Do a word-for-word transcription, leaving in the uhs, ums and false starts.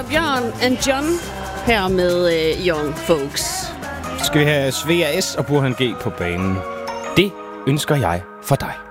Peter Bjørn and John her med uh, Young Folks. Skal vi have Svea S og Burhan G på banen? Det ønsker jeg for dig.